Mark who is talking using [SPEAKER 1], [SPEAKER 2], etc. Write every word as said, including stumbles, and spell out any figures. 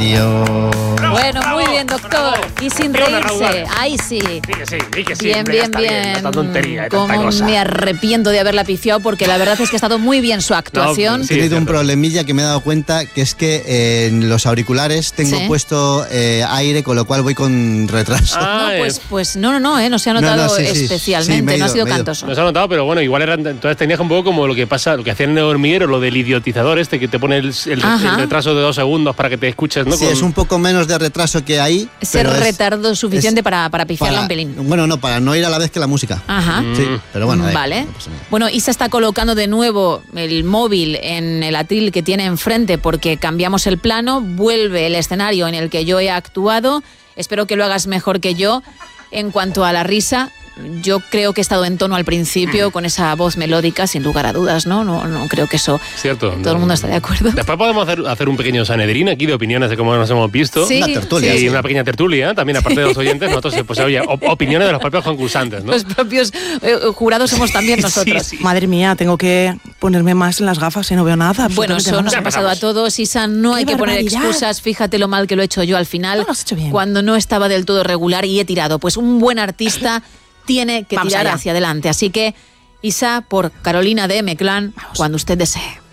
[SPEAKER 1] mío.
[SPEAKER 2] Bueno, muy bien, doctor. Y sin reírse. Ahí sí.
[SPEAKER 3] Sí que sí, sí que sí.
[SPEAKER 2] Bien, bien, bien.
[SPEAKER 3] Tanta tontería y tanta
[SPEAKER 2] Cómo
[SPEAKER 3] cosa.
[SPEAKER 2] me arrepiento de haberla pifiado porque la verdad es que ha estado muy bien su actuación.
[SPEAKER 3] No,
[SPEAKER 1] He
[SPEAKER 3] sí,
[SPEAKER 1] tenido
[SPEAKER 3] es
[SPEAKER 1] un
[SPEAKER 3] cierto.
[SPEAKER 1] problemilla que me he dado cuenta, que es que eh, en los auriculares tengo
[SPEAKER 2] Sí.
[SPEAKER 1] puesto eh, aire, con lo cual voy con retraso.
[SPEAKER 3] Ah,
[SPEAKER 2] No, pues,
[SPEAKER 3] eh,
[SPEAKER 2] pues no, no, no, eh, no se ha
[SPEAKER 1] No,
[SPEAKER 2] notado
[SPEAKER 1] no, sí, sí,
[SPEAKER 2] especialmente,
[SPEAKER 1] sí, me he
[SPEAKER 2] no ha
[SPEAKER 1] ido,
[SPEAKER 2] sido
[SPEAKER 1] me he ido.
[SPEAKER 2] cantoso.
[SPEAKER 3] no se ha notado, pero bueno, igual era, entonces tenías un poco como lo que pasa, lo que hacían en el hormiguero, lo del idiotizador este, que te pone el, el-
[SPEAKER 2] Ajá.
[SPEAKER 3] el retraso de dos segundos para que te escuches, ¿no?
[SPEAKER 1] Sí,
[SPEAKER 3] Con-
[SPEAKER 1] es un poco menos de retraso que ahí.
[SPEAKER 2] Ser
[SPEAKER 1] pero es-
[SPEAKER 2] retardo suficiente
[SPEAKER 1] es
[SPEAKER 2] para, para pifiarla
[SPEAKER 1] para-
[SPEAKER 2] un pelín.
[SPEAKER 1] Bueno, no, para no ir a la vez que la música.
[SPEAKER 2] Ajá.
[SPEAKER 1] Sí, pero bueno. da igual,
[SPEAKER 2] Vale.
[SPEAKER 1] no pasa nada.
[SPEAKER 2] Bueno, Isa está colocando de nuevo el móvil en el atril que tiene enfrente porque cambiamos el plano, vuelve el escenario en el que yo he actuado. Espero que lo hagas mejor que yo. En cuanto a la risa, yo creo que he estado en tono al principio con esa voz melódica, sin lugar a dudas, ¿no? No, no creo que eso
[SPEAKER 3] Cierto.
[SPEAKER 2] todo el mundo está de acuerdo.
[SPEAKER 3] Después podemos hacer, hacer un pequeño Sanedrín aquí de opiniones de cómo nos hemos visto.
[SPEAKER 2] Sí,
[SPEAKER 1] Una tertulia.
[SPEAKER 3] Y
[SPEAKER 1] sí.
[SPEAKER 3] una pequeña tertulia, también aparte de los oyentes, nosotros, pues oye, op- opiniones de los propios concursantes, ¿no?
[SPEAKER 2] Los propios eh, jurados somos también nosotros.
[SPEAKER 3] Sí, sí.
[SPEAKER 4] Madre mía, tengo que ponerme más en las gafas y no veo nada.
[SPEAKER 2] Bueno,
[SPEAKER 4] absolutamente
[SPEAKER 2] eso nos
[SPEAKER 4] nada.
[SPEAKER 2] ha pasado a todos. Isa, no
[SPEAKER 4] ¡Qué
[SPEAKER 2] hay que poner
[SPEAKER 4] barbaridad!
[SPEAKER 2] excusas. Fíjate lo mal que lo he hecho yo al final.
[SPEAKER 4] No, lo has hecho bien.
[SPEAKER 2] Cuando no estaba del todo regular y he tirado. Pues un buen artista tiene que
[SPEAKER 4] Vamos
[SPEAKER 2] tirar
[SPEAKER 4] allá.
[SPEAKER 2] hacia adelante. Así que, Isa, por Carolina de M-Clan, cuando usted desee.